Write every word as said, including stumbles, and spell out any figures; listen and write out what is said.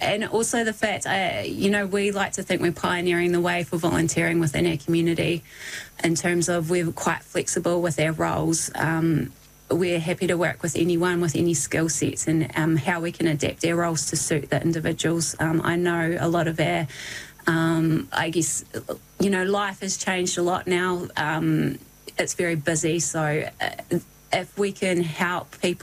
and also the fact, uh, you know, we like to think we're pioneering the way for volunteering within our community in terms of we're quite flexible with our roles. Um, we're happy to work with anyone with any skill sets and um, how we can adapt our roles to suit the individuals. Um, I know a lot of our, um, I guess, you know, life has changed a lot now. Um, it's very busy, so uh, if we can help people